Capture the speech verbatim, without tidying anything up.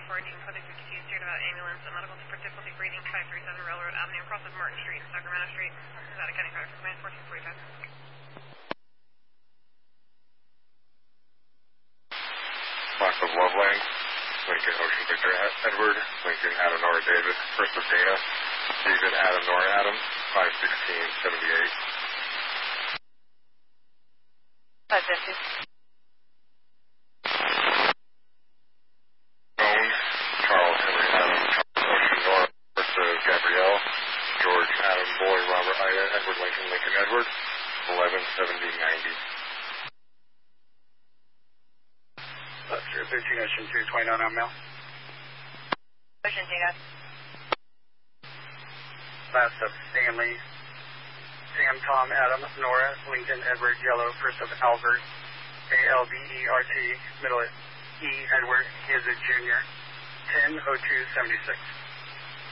four, Newton four fifty-two, steered about ambulance and medical difficulty breathing, five three seven Railroad Avenue, across of Martin Street and Sacramento Street. Nevada County Fire Command fourteen forty-five. Lots of Loveland, Lincoln Ocean Victor Edward, Lincoln Adam Nora David, first of Dana, David Adam Nora Adam, five sixteen seventy-eight. five fifty. Owen, Charles Henry Adam, Ocean Nora, first of Gabrielle, George Adam Boy, Robert Ida, Edward Lincoln, Lincoln Edward, eleven seventy ninety. That's your thirteen Ocean two twenty-nine on mail. Ocean two, guys. Last of Stanley, Sam, Tom, Adam, Nora, Lincoln, Edward, Yellow, first of Albert, A L B E R T, middle E, Edward, he is a junior, ten oh two seventy-six.